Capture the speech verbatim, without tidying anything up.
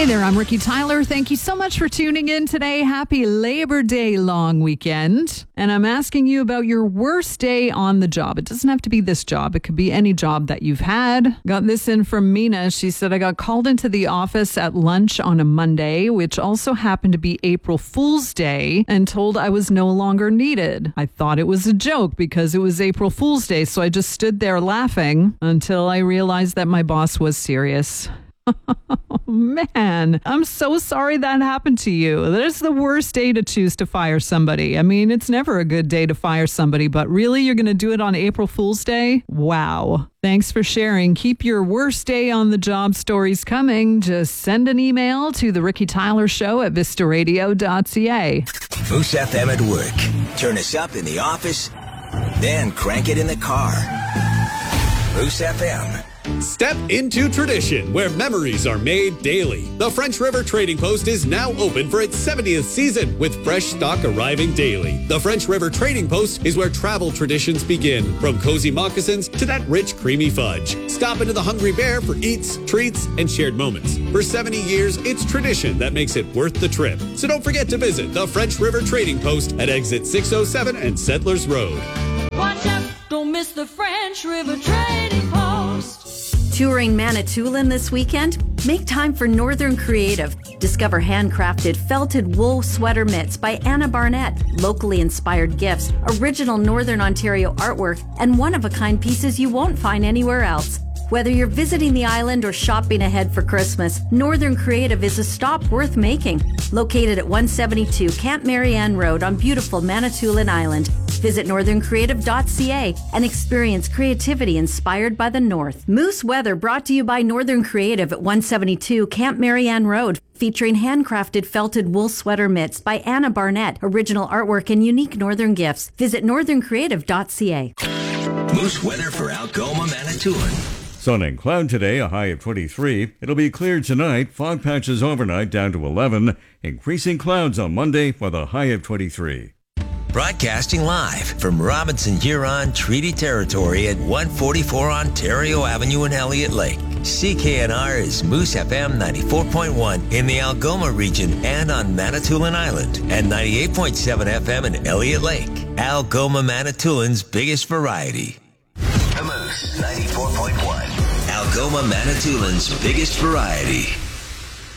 Hey there, I'm Ricky Tyler. Thank you so much for tuning in today. Happy Labor Day long weekend. And I'm asking you about your worst day on the job. It doesn't have to be this job. It could be any job that you've had. Got this in from Mina. She said, I got called into the office at lunch on a Monday, which also happened to be April Fool's Day, and told I was no longer needed. I thought it was a joke because it was April Fool's Day, so I just stood there laughing until I realized that my boss was serious. Man, I'm so sorry that happened to you. That is the worst day to choose to fire somebody. I mean, it's never a good day to fire somebody, but really, you're going to do it on April Fool's Day? Wow. Thanks for sharing. Keep your worst day on the job stories coming. Just send an email to the Ricky Tyler Show at vista radio dot c a. Moose F M at work. Turn us up in the office, then crank it in the car. Moose F M. Step into tradition where memories are made daily. The French River Trading Post is now open for its seventieth season with fresh stock arriving daily. The French River Trading Post is where travel traditions begin, from cozy moccasins to that rich, creamy fudge. Stop into the Hungry Bear for eats, treats, and shared moments. For seventy years, it's tradition that makes it worth the trip. So don't forget to visit the French River Trading Post at exit six oh seven and Settlers Road. Watch out, don't miss the French River Trading Post. Touring Manitoulin this weekend? Make time for Northern Creative. Discover handcrafted felted wool sweater mitts by Anna Barnett, locally inspired gifts, original Northern Ontario artwork, and one-of-a-kind pieces you won't find anywhere else. Whether you're visiting the island or shopping ahead for Christmas, Northern Creative is a stop worth making. Located at one seventy-two Camp Marianne Road on beautiful Manitoulin Island. Visit northern creative dot c a and experience creativity inspired by the North. Moose Weather brought to you by Northern Creative at one seventy-two Camp Marianne Road, featuring handcrafted felted wool sweater mitts by Anna Barnett, original artwork and unique Northern gifts. Visit northern creative dot c a. Moose Weather for Algoma, Manitoulin. Sun and cloud today, a high of twenty-three. It'll be clear tonight, fog patches overnight down to eleven. Increasing clouds on Monday with a high of twenty-three. Broadcasting live from Robinson Huron Treaty Territory at one forty-four Ontario Avenue in Elliott Lake. C K N R is Moose F M ninety-four point one in the Algoma region and on Manitoulin Island, and ninety-eight point seven F M in Elliott Lake. Algoma, Manitoulin's biggest variety. The Moose ninety-four point one. Algoma, Manitoulin's biggest variety.